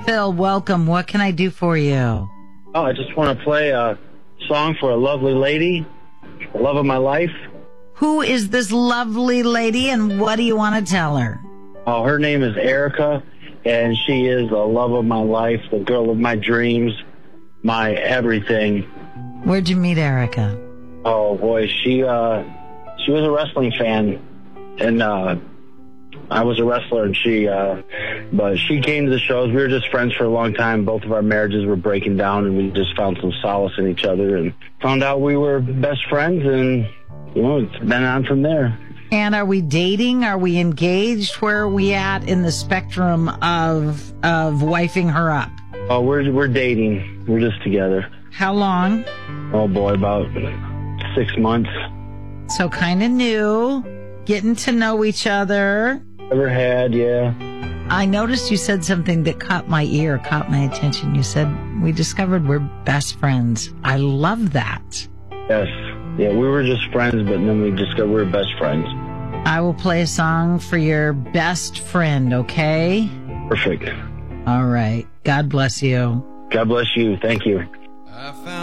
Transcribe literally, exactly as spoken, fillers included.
Phil, welcome. What can I do for you? Oh, I just want to play a song for a lovely lady, the love of my life. Who is this lovely lady, and what do you want to tell her? Oh, her name is Erica, and she is the love of my life, the girl of my dreams, my everything. Where'd you meet Erica? Oh, boy, she uh, she was a wrestling fan, and uh, I was a wrestler, and she, uh, but she came to the shows. We were just friends for a long time. Both of our marriages were breaking down, and we just found some solace in each other and found out we were best friends, and, you know, it's been on from there. And are we dating? Are we engaged? Where are we at in the spectrum of of wifing her up? Oh, we're we're dating. We're just together. How long? Oh, boy, about six months. So kind of new, getting to know each other. Ever had, yeah. I noticed you said something that caught my ear, caught my attention. You said, we discovered we're best friends. I love that. Yes. Yeah, we were just friends, but then we discovered we were best friends. I will play a song for your best friend, okay? Perfect. All right. God bless you. God bless you. Thank you. I found